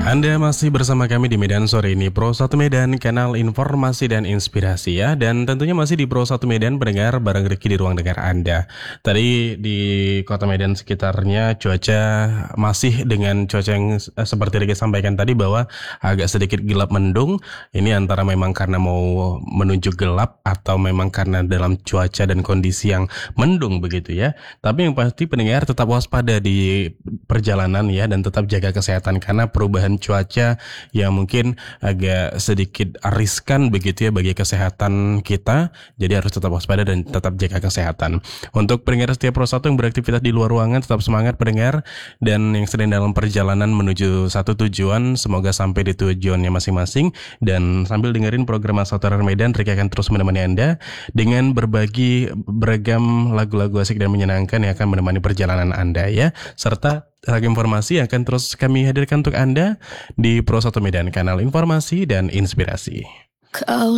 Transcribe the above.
Anda masih bersama kami di Medan sore ini, Pro 1 Medan, kanal informasi dan inspirasi ya. Dan tentunya masih di Pro 1 Medan, pendengar bareng Ricky di ruang dengar Anda. Tadi di kota Medan sekitarnya cuaca masih dengan cuaca yang seperti Ricky sampaikan tadi, bahwa agak sedikit gelap mendung. Ini antara memang karena mau menuju gelap atau memang karena dalam cuaca dan kondisi yang mendung begitu ya. Tapi yang pasti pendengar tetap waspada di perjalanan ya, dan tetap jaga kesehatan karena perubahan cuaca yang mungkin agak sedikit riskan begitu ya bagi kesehatan kita. Jadi harus tetap waspada dan tetap jaga kesehatan. Untuk pendengar setiap Pro 1 yang beraktivitas di luar ruangan, tetap semangat pendengar. Dan yang sedang dalam perjalanan menuju satu tujuan, semoga sampai di tujuannya masing-masing. Dan sambil dengerin program Asal-Tarar Medan, Rika akan terus menemani Anda dengan berbagi beragam lagu-lagu asik dan menyenangkan yang akan menemani perjalanan Anda ya. Serta ragam informasi yang akan terus kami hadirkan untuk Anda di Pro 1 Medan, kanal informasi dan inspirasi. Kau